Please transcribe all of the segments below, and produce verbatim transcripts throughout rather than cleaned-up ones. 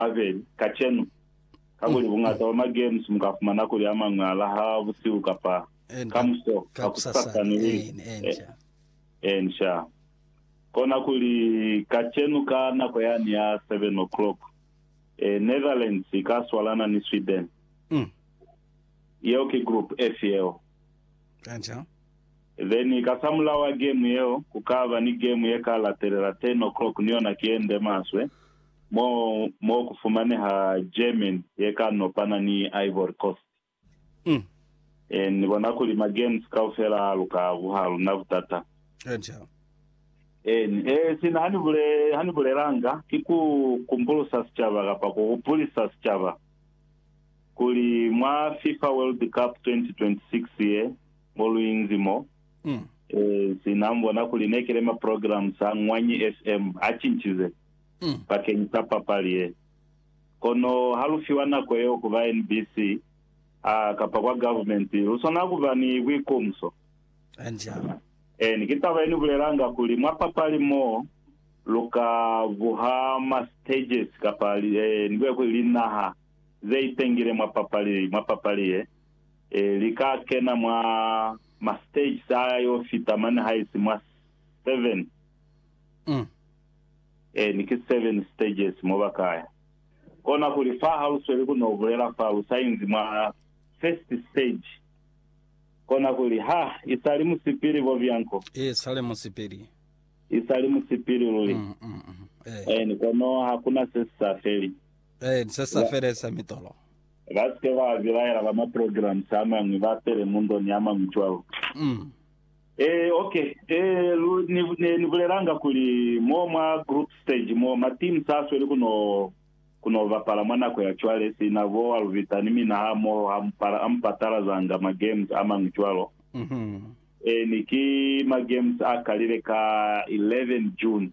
ave kachenu kabuli bungata wa games mukafumana kuli amangala ha busiu kapa kamso kakusasa ni ensha ensha kona kuli kachenu kana kwa yani ya seven o'clock e, Netherlands ikaswalana ni Sweden mm yeo ki group F yeo ensha then ikasamula wa game yeo kukava ni game yeka laterera ten o'clock niyo na kiende maswe mo mo kufumane ha German yeka no pana ni Ivory Coast mm en bona kuli ma games kaufera luka buhalu navutata ensha en eh sina hani bule hani bule ranga kiku kumpulusa sichava kapa kupulisa sichava kuli mwa FIFA World Cup twenty twenty-six ye moluinzimo mm eh sinambona kuli nekirema program sa Ngwanyi F M achinchize mm pakenyitapa paliye kono halufiwana kweyo kuva N B C ah kapa kwa government usona kuva ni wikomso ensha eh nikitava eni buleranga kuli mwapapali mo luka vuhama stages kapali eh niwe kuli naha zeitengire mwapapali mwapapali eh e, likakena mwa ma stage sayo fitamane haisi mwa seven mm eh niki seven stages mobakaya kona kuli fa house weli kuno vulera fa usainzi mwa first stage kona kuli ha isali musipiri vo vyanko eh sale musipiri isali musipiri luli mm, mm, mm. eh eh nikono hakuna sesa feli eh sesa fere sa mitolo vaske va vilaera va ma program sama ngi va tere mundo nyama mchwalo mm eh okay eh lu, ni ni vuleranga kuli mo ma group stage mo ma team saso eli kuno kuno va pala mwana kwa actually sina vo alvita nimi na hamo ampara ampatara zanga ma games ama mchwalo mhm eh niki ma games akalile ka eleven June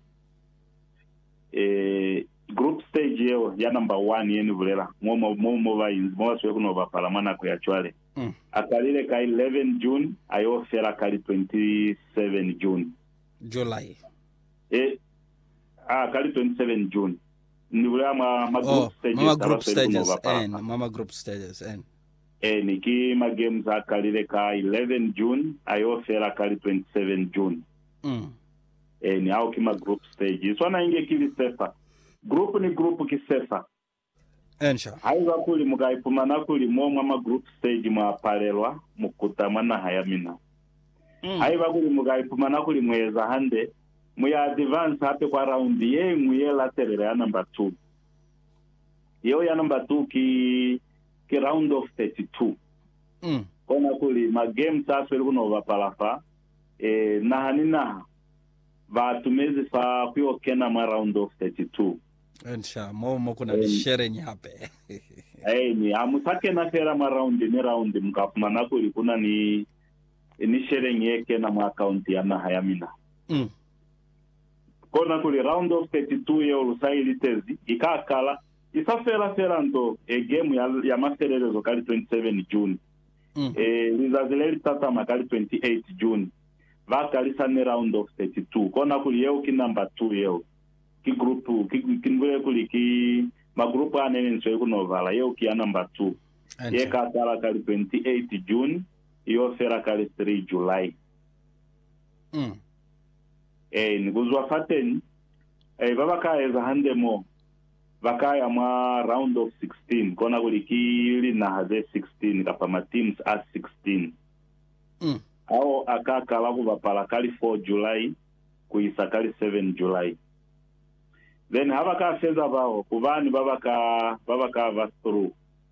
eh group stage yeo ya number one yeni vulera mo mo mo va in mo so kuno va pala mwana kwa actually mm akalile ka eleven June ayo fera kali twenty-seven June July eh ah kali twenty-seven June ni vulera ma ma group oh, stages mama group stages and and mama group stages and eh niki ma games akalile ka eleven June ayo fera kali twenty-seven June mm eh ni au kima group stage so na inge kili sefa group ni group kisefa ensha haiva kuli mukaipumana kuli mo mwa group stage mwa parelwa mukutamana hayamina mm haiva kuli mukaipumana kuli mweza hande muya advance hape kwa round ye muye laterere ya number two yeo ya number two ki ki round of thirty-two mm kona kuli ma game taso ili kuno vapalafa e, naha ni naha vatumezi fa kuyo kena ma round of thirty-two ensha mo mo kuna mishere nyape eh ni amusake na fera ma round ni round mkafumana kuli kuna ni ni shere nyeke na ma account ya na hayamina mm kona kuli round of thirty-two ye ulusaili tezi ikakala isafera fera ndo e game ya, ya masterezo kali twenty-seven June mm e lizazileli tata makali twenty-eight June vakali sane round of thirty-two kona kuli yeo ki number two yeo ki group ki kinwe kuli ki ma group anene nso kunovala yeo ki number two ye ka sala kali twenty-eight June yo fera kali three July mm eh nguzwa faten eh baba kaeza hande mo vakaya ma round of sixteen kona kuli ki na haze sixteen kapa ma teams as sixteen mm ao akaka lavu vapala kali four July kuisa kali seven July then havaka feza vao kuvani babaka babaka vas through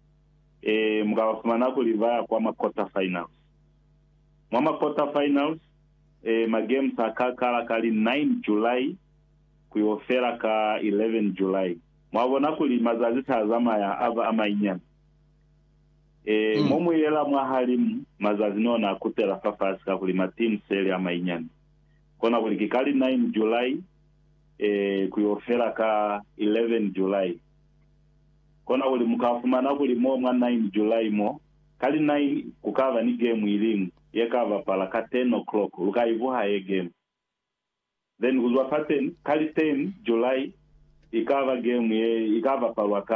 e mkawafumana kulivaya kwa ma quarter finals mama quarter finals e ma games akaka kali nine July kuyofera ka eleven July mwabona kuli mazazita azama ya ava ama inyana e mm. momu yela mwahalimu mazazino na kutela fafasika kuli ma team sele ama inyana kona kuli kikali nine July e kuyofera ka eleven July kona kuli mukafumana kuli mo mwa nine July mo kali nine kukava ni game ilimu yekava pala ka ten o'clock lukaivuha ye game then kuzwa paten kali ten July ikava game ye ikava palwa